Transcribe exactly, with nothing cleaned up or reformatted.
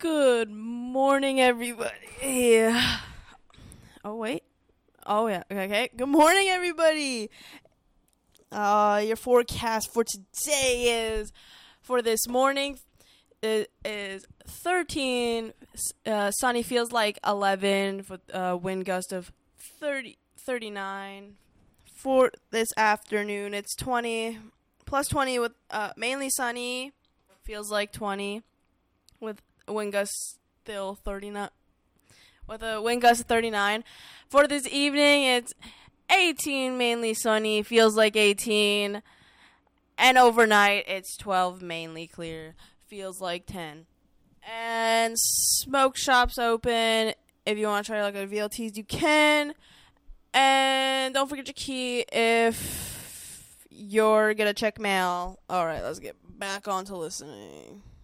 Good morning, everybody. Oh, wait. Oh, yeah. Okay. Good morning, everybody. Uh, your forecast for today is, for this morning, it is thirteen. Uh, sunny, feels like eleven, with a wind gust of thirty, thirty-nine. For this afternoon, it's twenty, plus twenty with uh, mainly sunny, feels like twenty, with a wind gust still thirty-nine, with a wind gust of thirty-nine. For this evening, it's eighteen, mainly sunny, feels like eighteen, and overnight, it's twelve, mainly clear, feels like ten. And smoke shops open. If you want to try like a V L Ts, you can. And don't forget your key if you're going to check mail. All right, let's get back on to listening.